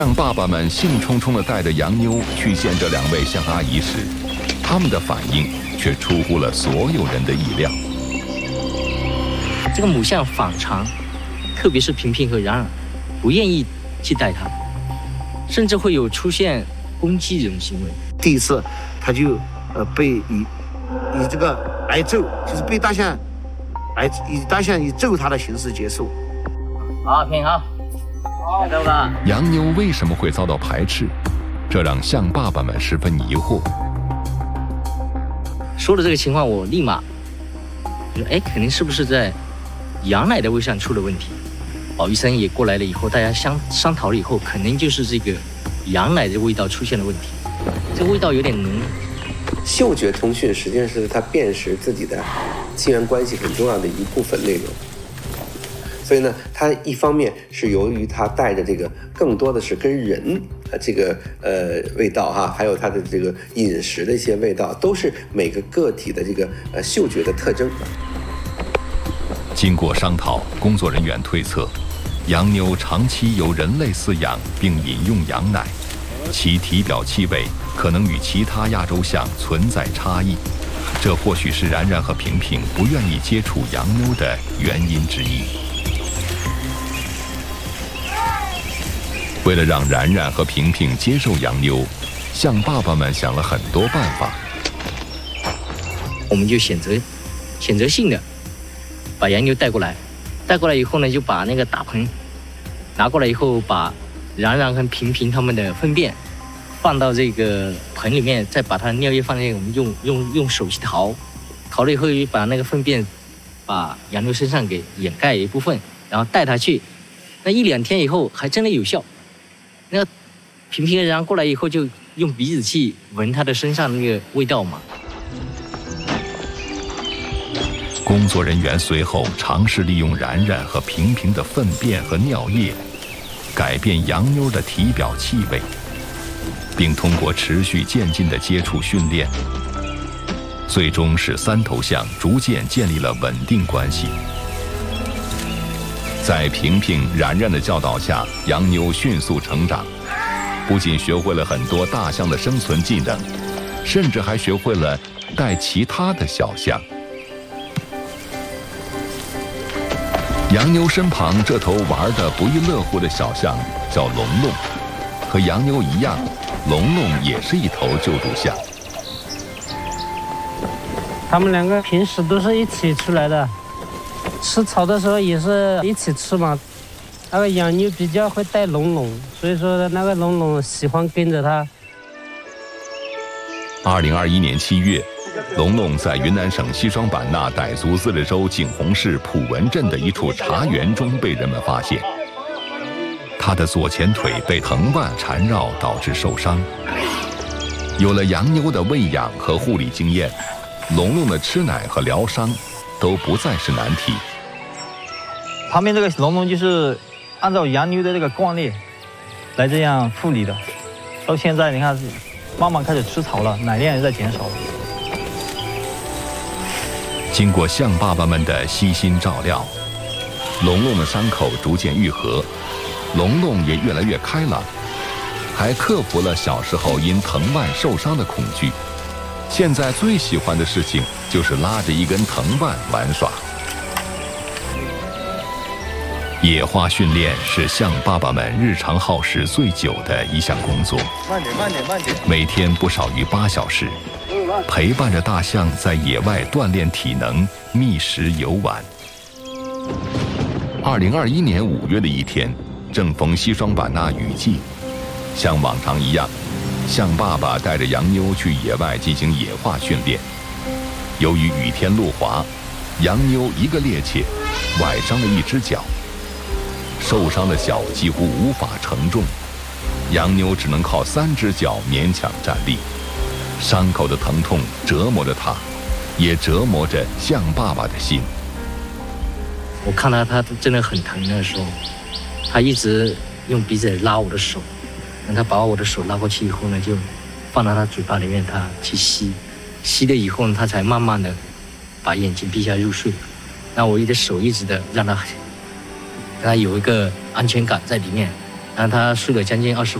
让爸爸们兴冲冲地带着洋妞去见这2位象阿姨时，他们的反应却出乎了所有人的意料。 这个母象反常，特别是平平和然然，不愿意去带它，甚至会有出现攻击这种行为。 第一次，他就被以这个挨揍，就是被大象以大象以揍他的形式结束。 好，平好。走吧。 洋妞为什么会遭到排斥？这让象爸爸们十分疑惑。 说了这个情况，我立马觉得，肯定是不是在羊奶的位上出了问题？保医生也过来了以后，大家商讨了以后，肯定就是这个羊奶的味道出现了问题。这味道有点浓。 嗅觉通讯实际上是它辨识自己的亲缘关系很重要的一部分内容。所以呢，它一方面是由于它带着这个更多的是跟人这个味道哈，还有它的这个饮食的一些味道，都是每个个体的这个嗅觉的特征。 经过商讨，工作人员推测，洋妞长期由人类饲养并饮用羊奶，其体表气味可能与其他亚洲象存在差异，这或许是然然和平平不愿意接触洋妞的原因之一。为了让然然和平平接受洋妞，象爸爸们想了很多办法。 我们就选择性的把洋妞带过来以后呢，就把那个大盆拿过来以后，把然然和平平他们的粪便放到这个盆里面，再把它尿液放在我们用手去淘了以后，就把那个粪便把洋妞身上给掩盖一部分，然后带它去。那1、2天以后还真的有效。那个平平和然过来以后，就用鼻子去闻它的身上那个味道嘛。 工作人员随后尝试利用然然和平平的粪便和尿液，改变洋妞的体表气味，并通过持续渐进的接触训练，最终使3头象逐渐建立了稳定关系。在平平、然然的教导下，洋妞迅速成长，不仅学会了很多大象的生存技能，甚至还学会了带其他的小象。洋妞身旁这头玩得不亦乐乎的小象叫龙龙，和洋妞一样，龙龙也是一头救助象。 他们2个平时都是一起出来的。吃草的时候也是一起吃嘛，那个洋妞比较会带龙龙，所以说那个龙龙喜欢跟着它。 2021年7月，龙龙在云南省西双版纳傣族自治州景洪市普文镇的一处茶园中被人们发现，它的左前腿被藤蔓缠绕导致受伤。有了洋妞的喂养和护理经验，龙龙的吃奶和疗伤都不再是难题。 旁边这个龙龙就是按照洋妞的这个惯例来这样护理的，到现在你看慢慢开始吃草了，奶量也在减少了。 经过象爸爸们的悉心照料，龙龙的伤口逐渐愈合，龙龙也越来越开朗，还克服了小时候因藤蔓受伤的恐惧。现在最喜欢的事情就是拉着一根藤蔓玩耍。野化训练是象爸爸们日常耗时最久的一项工作，慢点，每天不少于8小时，陪伴着大象在野外锻炼体能、觅食游玩。2021年5月的一天，正逢西双版纳雨季，像往常一样，象爸爸带着洋妞去野外进行野化训练。由于雨天路滑，洋妞一个趔趄，崴伤了一只脚。受伤的脚几乎无法承重，洋妞只能靠3只脚勉强站立。伤口的疼痛折磨着她，也折磨着象爸爸的心。 我看到他真的很疼的时候，他一直用鼻子拉我的手，等他把我的手拉过去以后呢，就放到他嘴巴里面，他去吸了以后呢，他才慢慢的把眼睛闭下入睡。那我的手一直的让他有一个安全感在里面， 让它睡了将近20